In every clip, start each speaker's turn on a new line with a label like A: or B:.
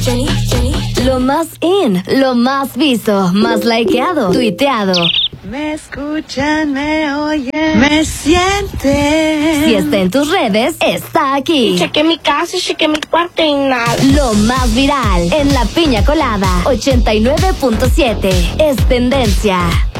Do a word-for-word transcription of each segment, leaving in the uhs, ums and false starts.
A: Jenny, Jenny. Lo más in, lo más visto, más likeado, tuiteado.
B: Me escuchan, me oyen, me sienten.
A: Si está en tus redes, está aquí.
C: Chequé mi casa, chequé mi cuarto y nada.
A: Lo más viral en La Piña Colada ochenta y nueve punto siete es tendencia.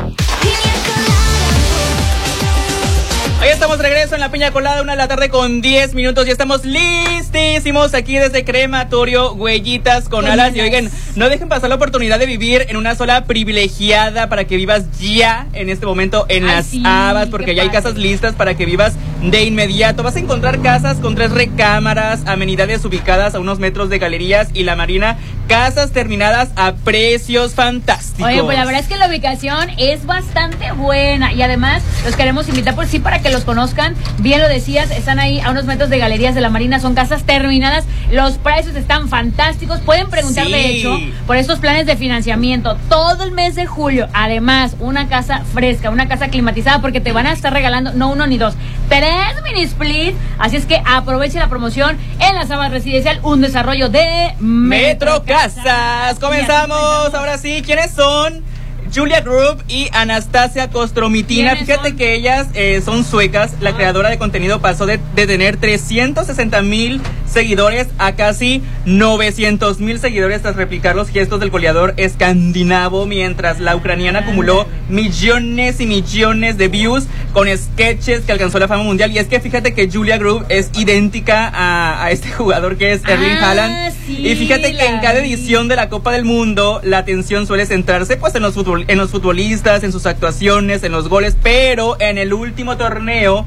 D: Hoy estamos de regreso en La Piña Colada, una de la tarde con diez minutos. Ya estamos listísimos aquí desde Crematorio Huellitas con Alas. Y oigan, no dejen pasar la oportunidad de vivir en una sola privilegiada para que vivas ya en este momento en Ay, las sí, Habas, porque ya hay casas listas para que vivas de inmediato. Vas a encontrar casas con tres recámaras, amenidades ubicadas a unos metros de galerías y la marina, casas terminadas a precios fantásticos.
E: Oye, pues la verdad es que la ubicación es bastante buena y además los queremos invitar por sí para que los conozcan. Bien lo decías, están ahí a unos metros de galerías de la marina, son casas terminadas, los precios están fantásticos. Pueden preguntar sí. de hecho por estos planes de financiamiento todo el mes de julio. Además, una casa fresca, una casa climatizada, porque te van a estar regalando no uno ni dos, tres mini split. Así es que aproveche la promoción en las Habas Residencial, un desarrollo de
D: Metro Casas. Comenzamos, ahora sí, ¿quiénes son? Julia Group y Anastasia Kostromitina. Fíjate son? que ellas eh, son suecas. La ah. creadora de contenido pasó de, de tener trescientos sesenta mil seguidores a casi novecientos mil seguidores tras replicar los gestos del goleador escandinavo, mientras la ucraniana acumuló millones y millones de views con sketches que alcanzó la fama mundial. Y es que fíjate que Julia Group es idéntica a, a este jugador que es Erling ah, Haaland. Sí, y fíjate que en cada edición de la Copa del Mundo la atención suele centrarse pues en los futbolistas en los futbolistas, en sus actuaciones, en los goles, pero en el último torneo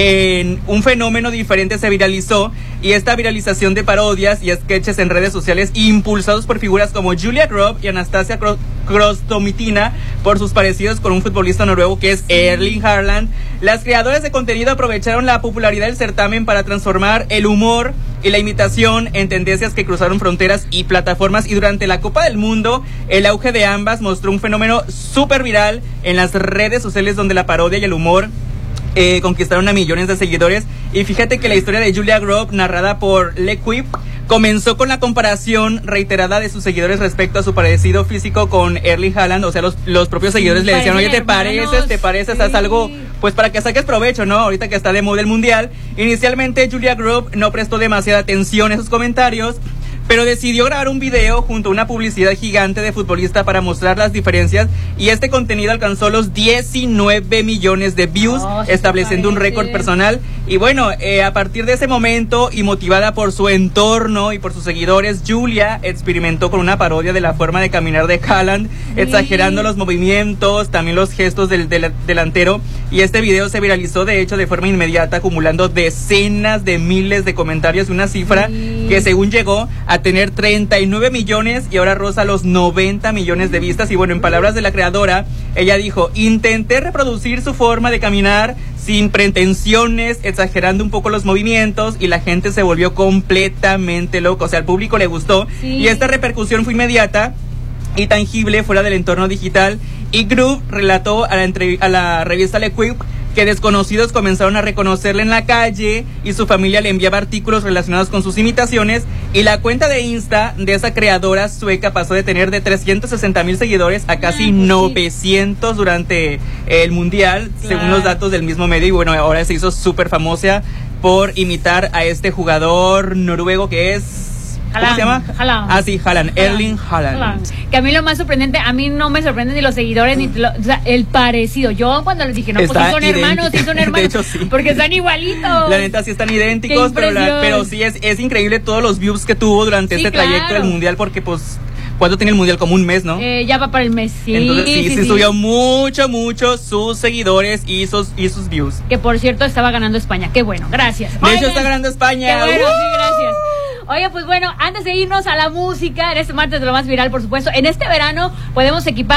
D: en un fenómeno diferente se viralizó, y esta viralización de parodias y sketches en redes sociales impulsados por figuras como Julia Group y Anastasia Kostromitina por sus parecidos con un futbolista noruego que es Erling Haaland. Las creadoras de contenido aprovecharon la popularidad del certamen para transformar el humor y la imitación en tendencias que cruzaron fronteras y plataformas, y durante la Copa del Mundo el auge de ambas mostró un fenómeno súper viral en las redes sociales, donde la parodia y el humor Eh, conquistaron a millones de seguidores. Y fíjate que la historia de Julia Group, narrada por Le Quip, comenzó con la comparación reiterada de sus seguidores respecto a su parecido físico con Erling Haaland. O sea, los, los propios seguidores sí, le decían, oye, ¿te hermanos? pareces? ¿Te pareces? Sí. Haz algo, pues para que saques provecho, ¿no? Ahorita que está de moda el mundial. Inicialmente Julia Group no prestó demasiada atención a esos comentarios, pero decidió grabar un video junto a una publicidad gigante de futbolista para mostrar las diferencias, y este contenido alcanzó los diecinueve millones de views, oh, estableciendo un récord personal. Y bueno, eh, a partir de ese momento, y motivada por su entorno y por sus seguidores, Julia experimentó con una parodia de la forma de caminar de Haaland, sí. exagerando los movimientos, también los gestos del, del delantero, y este video se viralizó de hecho de forma inmediata, acumulando decenas de miles de comentarios, una cifra sí. que según llegó a tener treinta y nueve millones y ahora roza los noventa millones de vistas. Y bueno, en palabras de la creadora, ella dijo: intenté reproducir su forma de caminar sin pretensiones, exagerando un poco los movimientos, y la gente se volvió completamente loco. O sea, al público le gustó, sí. y esta repercusión fue inmediata y tangible fuera del entorno digital. Y Group relató a la, entre, a la revista Le Quip que desconocidos comenzaron a reconocerle en la calle, y su familia le enviaba artículos relacionados con sus imitaciones, y la cuenta de Insta de esa creadora sueca pasó de tener de trescientos sesenta mil seguidores a casi ah, pues novecientos sí. durante el mundial, claro. según los datos del mismo medio. Y bueno, ahora se hizo súper famosa por imitar a este jugador noruego que es... ¿Cómo Haaland, se llama?
E: Haaland.
D: Ah, sí, Haaland, Erling Haaland.
E: Haaland. Que a mí lo más sorprendente, a mí no me sorprenden ni los seguidores, ni lo, o sea, el parecido. Yo cuando les dije, no, Está pues sí son idéntico. hermanos, sí son hermanos. De hecho, sí. Porque están igualitos.
D: La neta sí están idénticos, pero, la, pero sí es, es increíble todos los views que tuvo durante sí, este claro. trayecto del mundial, porque pues... ¿Cuánto tiene el mundial? Como un mes, ¿no?
E: Eh, ya va para el mes, sí.
D: Entonces sí, sí,
E: sí,
D: sí,
E: sí.
D: subió mucho, mucho sus seguidores y sus, y sus views.
E: Que por cierto estaba ganando España. Qué bueno, gracias.
D: De Oigan, hecho está ganando España.
E: Qué bueno,
D: ¡Uh!
E: sí, gracias. Oye, pues bueno, antes de irnos a la música, en este martes de lo más viral, por supuesto, en este verano podemos equipar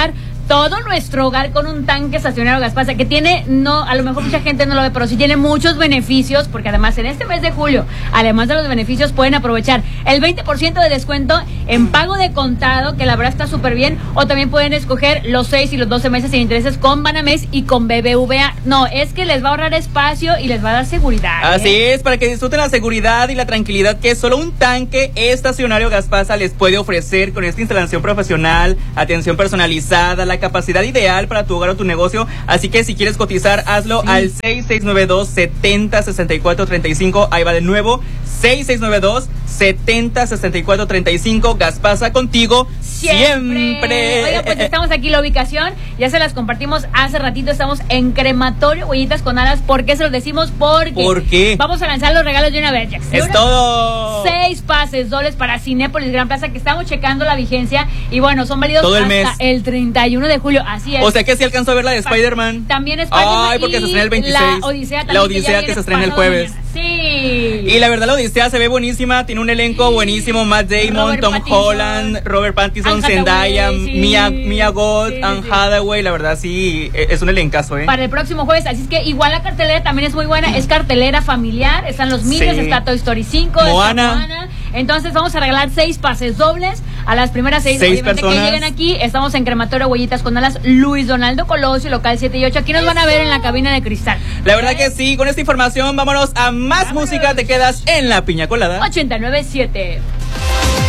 E: todo nuestro hogar con un tanque estacionario Gaspasa que tiene, no, a lo mejor mucha gente no lo ve, pero sí tiene muchos beneficios, porque además en este mes de julio, además de los beneficios, pueden aprovechar el veinte por ciento de descuento en pago de contado, que la verdad está súper bien, o también pueden escoger los seis y los doce meses sin intereses con Banamex y con B B V A. No, es que les va a ahorrar espacio y les va a dar seguridad.
D: Así
E: ¿eh?
D: es, para que disfruten la seguridad y la tranquilidad que solo un tanque estacionario Gaspasa les puede ofrecer con esta instalación profesional, atención personalizada, la capacidad ideal para tu hogar o tu negocio. Así que si quieres cotizar, hazlo sí. al seis seis nueve dos, setenta, sesenta y cuatro, treinta y cinco. Ahí va de nuevo, seis seis nueve dos, setenta, sesenta y cuatro, treinta y cinco. Gaspasa contigo siempre. siempre.
E: Oiga, pues estamos aquí en la ubicación, ya se las compartimos hace ratito, estamos en Crematorio Huellitas con Alas. ¿Por qué se los decimos? Porque
D: ¿Por qué?
E: Vamos a lanzar los regalos de una vez, Jax.
D: Es todo.
E: Seis pases dobles para Cinépolis Gran Plaza, que estamos checando la vigencia y bueno, son válidos
D: todo el
E: hasta
D: mes.
E: el treinta y uno de julio, así es.
D: O sea que si alcanzó a ver la de Spider-Man.
E: También Spider-Man.
D: Ay, porque se estrena el veintiséis.
E: La Odisea también,
D: La Odisea
E: que,
D: que se estrena el jueves.
E: Sí.
D: Y la verdad la Odisea se ve buenísima, tiene un elenco sí. buenísimo, Matt Damon,
E: Robert
D: Tom
E: Pattinson,
D: Holland, Robert Pattinson,
E: Anne
D: Zendaya,
E: Hathaway, sí.
D: Mia, Mia Goth,
E: Sí, sí,
D: Anne
E: sí.
D: Hathaway, la verdad sí, es un elencazo, ¿eh?
E: Para el próximo jueves, así es que igual la cartelera también es muy buena, es cartelera familiar, están los Minions,
D: Sí.
E: está Toy Story cinco,
D: Moana.
E: está Moana. Entonces vamos a regalar seis pases dobles a las primeras seis,
D: Seis
E: obviamente
D: personas.
E: que lleguen aquí. Estamos en Crematorio Huellitas con Alas, Luis Donaldo Colosio, local siete y ocho. Aquí nos van a ver en la cabina de cristal.
D: La verdad que sí, con esta información vámonos a más
E: Vámonos.
D: música, te quedas en la piña colada.
E: ochenta y nueve punto siete.